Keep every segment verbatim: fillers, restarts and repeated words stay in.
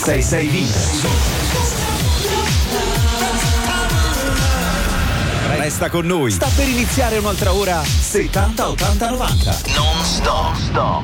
sei sei Vintage. Resta con noi. Sta per iniziare un'altra ora settanta ottanta novanta. Non stop. Stop.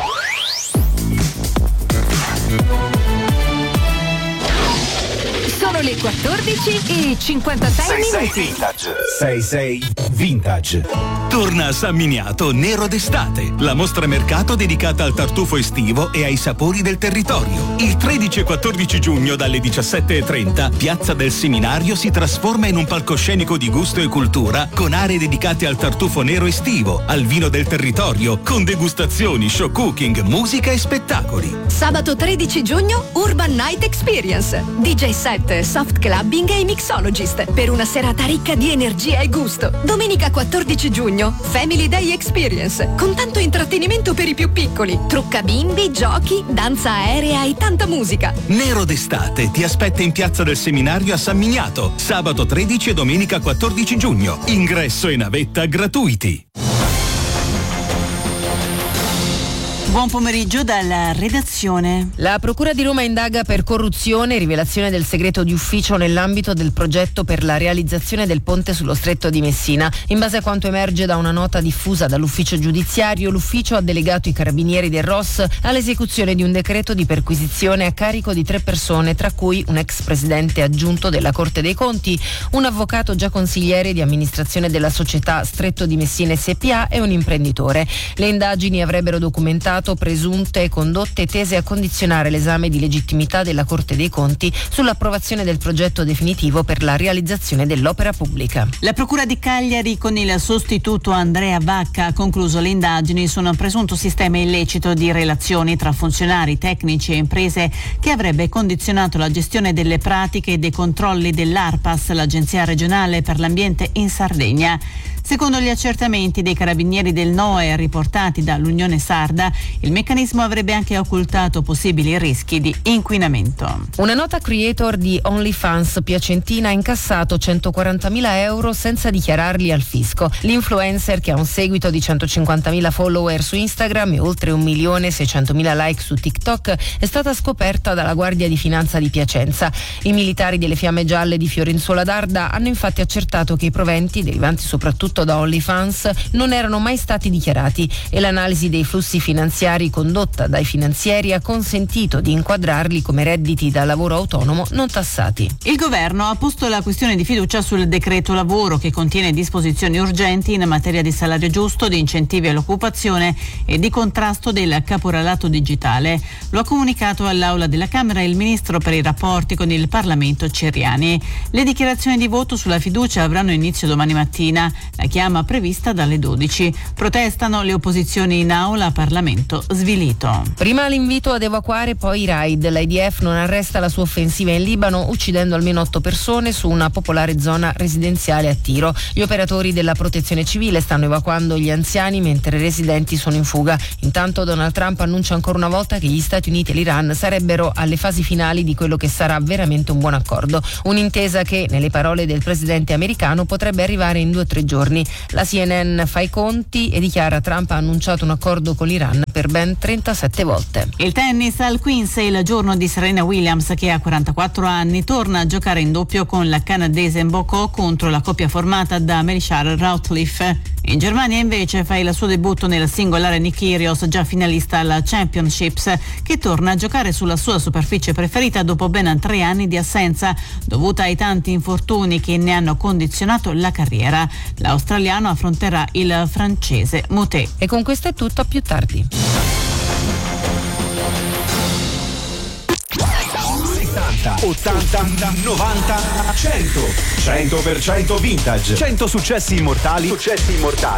Sono le quattordici e cinquantasei minuti. Vintage. sei sei Vintage. Torna a San Miniato Nero d'estate, la mostra mercato dedicata al tartufo estivo e ai sapori del territorio. Il tredici e quattordici giugno dalle diciassette e trenta, Piazza del Seminario si trasforma in un palcoscenico di gusto e cultura con aree dedicate al tartufo nero estivo, al vino del territorio, con degustazioni, show cooking, musica e spettacoli. Sabato tredici giugno Urban Night Experience, D J set, soft clubbing e mixologist per una serata ricca di energia e gusto. Domenica quattordici giugno Family Day Experience, con tanto intrattenimento per i più piccoli, trucca bimbi, giochi, danza aerea e tanta musica. Nero d'estate ti aspetta in Piazza del Seminario a San Miniato, sabato tredici e domenica quattordici giugno. Ingresso e navetta gratuiti. Buon pomeriggio dalla redazione. La Procura di Roma indaga per corruzione e rivelazione del segreto di ufficio nell'ambito del progetto per la realizzazione del ponte sullo Stretto di Messina. In base a quanto emerge da una nota diffusa dall'ufficio giudiziario, l'ufficio ha delegato i carabinieri del R O S all'esecuzione di un decreto di perquisizione a carico di tre persone, tra cui un ex presidente aggiunto della Corte dei Conti, un avvocato già consigliere di amministrazione della società Stretto di Messina S P A e un imprenditore. Le indagini avrebbero documentato presunte condotte tese a condizionare l'esame di legittimità della Corte dei Conti sull'approvazione del progetto definitivo per la realizzazione dell'opera pubblica. La Procura di Cagliari con il sostituto Andrea Vacca ha concluso le indagini su un presunto sistema illecito di relazioni tra funzionari, tecnici e imprese che avrebbe condizionato la gestione delle pratiche e dei controlli dell'ARPAS, l'Agenzia regionale per l'ambiente in Sardegna. Secondo gli accertamenti dei carabinieri del N O E riportati dall'Unione Sarda, il meccanismo avrebbe anche occultato possibili rischi di inquinamento. Una nota creator di OnlyFans piacentina ha incassato centoquarantamila euro senza dichiararli al fisco. L'influencer, che ha un seguito di centocinquantamila follower su Instagram e oltre un milione seicentomila like su TikTok, è stata scoperta dalla Guardia di Finanza di Piacenza. I militari delle Fiamme Gialle di Fiorenzuola d'Arda hanno infatti accertato che i proventi, derivanti soprattutto da OnlyFans, non erano mai stati dichiarati e l'analisi dei flussi finanziari condotta dai finanzieri ha consentito di inquadrarli come redditi da lavoro autonomo non tassati. Il governo ha posto la questione di fiducia sul decreto lavoro, che contiene disposizioni urgenti in materia di salario giusto, di incentivi all'occupazione e di contrasto del caporalato digitale. Lo ha comunicato all'Aula della Camera il ministro per i rapporti con il Parlamento Ciriani. Le dichiarazioni di voto sulla fiducia avranno inizio domani mattina. La chiama prevista dalle dodici. Protestano le opposizioni in aula, Parlamento svilito. Prima l'invito ad evacuare, poi i raid. L'I D F non arresta la sua offensiva in Libano, uccidendo almeno otto persone su una popolare zona residenziale a Tiro. Gli operatori della protezione civile stanno evacuando gli anziani mentre i residenti sono in fuga. Intanto Donald Trump annuncia ancora una volta che gli Stati Uniti e l'Iran sarebbero alle fasi finali di quello che sarà veramente un buon accordo. Un'intesa che, nelle parole del presidente americano, potrebbe arrivare in due o tre giorni. La C N N fa i conti e dichiara: Trump ha annunciato un accordo con l'Iran per ben trentasette volte. Il tennis al Queens è il giorno di Serena Williams, che a quarantaquattro anni torna a giocare in doppio con la canadese Mboko contro la coppia formata da Melissa Routliffe. In Germania invece fa il suo debutto nel singolare Nick Kyrgios, già finalista alla Championships, che torna a giocare sulla sua superficie preferita dopo ben tre anni di assenza dovuta ai tanti infortuni che ne hanno condizionato la carriera. L'australiano affronterà il francese Moutet. E con questo è tutto, a più tardi. ottanta, novanta, cento. cento per cento vintage. cento successi immortali. Successi immortali.